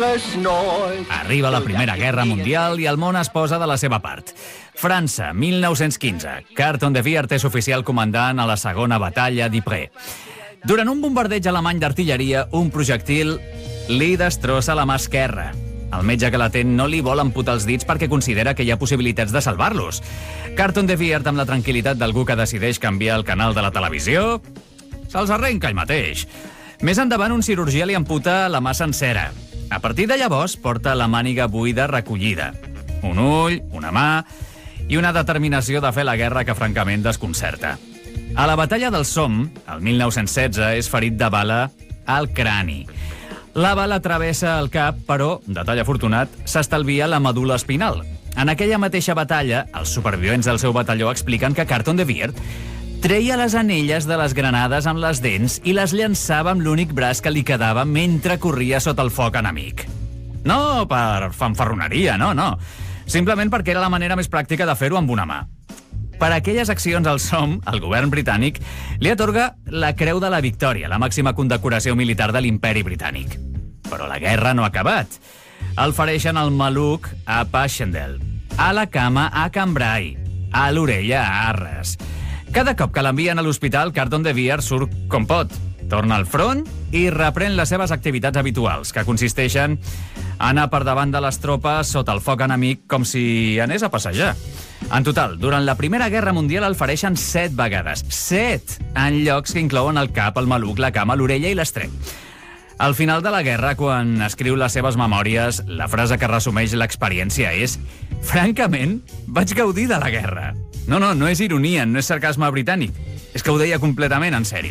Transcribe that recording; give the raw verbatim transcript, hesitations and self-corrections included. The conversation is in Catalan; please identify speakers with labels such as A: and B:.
A: Arriba la Primera Guerra Mundial i el món es posa de la seva part. França, mil nou-cents quinze. Carton de Wiart és oficial comandant a la segona batalla d'Ypres. Durant un bombardeig alemany d'artilleria, un projectil li destrossa la mà esquerra. El metge que l'atén no li vol amputar els dits perquè considera que hi ha possibilitats de salvar-los. Carton de Wiart, amb la tranquil·litat d'algú que decideix canviar el canal de la televisió, se'ls arrenca ell mateix. Més endavant, un cirurgià li amputa la mà sencera. A partir de llavors, porta la màniga buida recollida. Un ull, una mà i una determinació de fer la guerra que francament desconcerta. A la batalla del Somme, el mil nou-cents setze, és ferit de bala al crani. La bala travessa el cap, però, detall afortunat, s'estalvia la medul·la espinal. En aquella mateixa batalla, els supervivents del seu batalló expliquen que Carton de Wiart treia les anelles de les granades amb les dents i les llançava amb l'únic braç que li quedava mentre corria sota el foc enemic. No per fanfarroneria, no, no. Simplement perquè era la manera més pràctica de fer-ho amb una mà. Per aquelles accions al Somme, el govern britànic li atorga la Creu de la Victòria, la màxima condecoració militar de l'Imperi Britànic. Però la guerra no ha acabat. El fereixen al maluc a Passchendaele, a la cama a Cambrai, a l'orella a Arras. Cada cop que l'envien a l'hospital, Carton de Wiart surt com pot. Torna al front i reprèn les seves activitats habituals, que consisteixen a anar per davant de les tropes sota el foc enemic com si anés a passejar. En total, durant la Primera Guerra Mundial el fereixen set vegades. Set! En llocs que inclouen el cap, el maluc, la cama, l'orella i l'estrep. Al final de la guerra, quan escriu les seves memòries, la frase que resumeix l'experiència és: francament, vaig gaudir de la guerra. No, no, no és ironia, no és sarcasme britànic. És que ho deia completament en sèrio.